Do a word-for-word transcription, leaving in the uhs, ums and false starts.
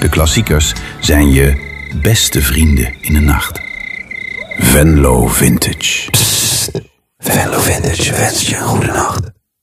De klassiekers zijn je beste vrienden in de nacht. Venlo Vintage. Venlo Vintage wenst je een goede nacht.